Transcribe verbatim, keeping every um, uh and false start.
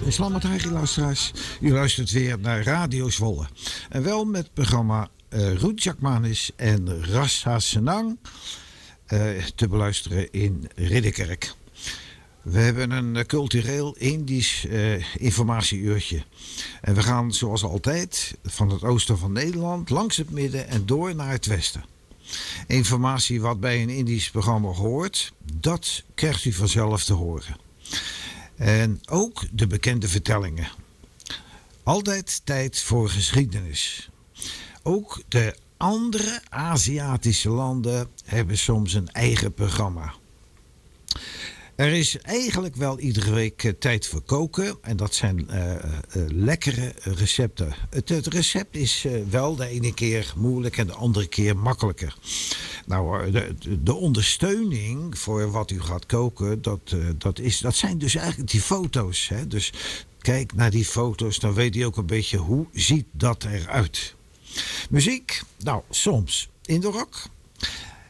Slamatari luisteraars. U luistert weer naar Radio Zwolle. En wel met het programma uh, Ruud Jakmanis en Rasa Senang uh, te beluisteren in Ridderkerk. We hebben een cultureel Indisch uh, informatieuurtje. En we gaan zoals altijd van het oosten van Nederland langs het midden en door naar het westen. Informatie wat bij een Indisch programma hoort, dat krijgt u vanzelf te horen. En ook de bekende vertellingen. Altijd tijd voor geschiedenis. Ook de andere Aziatische landen hebben soms een eigen programma. Er is eigenlijk wel iedere week uh, tijd voor koken. En dat zijn uh, uh, lekkere recepten. Het, het recept is uh, wel de ene keer moeilijk en de andere keer makkelijker. Nou, de, de ondersteuning voor wat u gaat koken, dat, uh, dat, is, dat zijn dus eigenlijk die foto's. Hè? Dus kijk naar die foto's, dan weet u ook een beetje hoe ziet dat eruit. Muziek? Nou, soms in de rock.